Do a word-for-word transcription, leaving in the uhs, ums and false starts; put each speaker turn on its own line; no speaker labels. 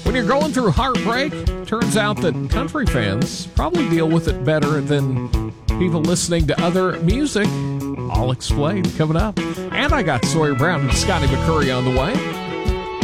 When you're going through heartbreak, turns out that country fans probably deal with it better than people listening to other music. I'll explain coming up. And I got Sawyer Brown and Scotty McCurry on the way.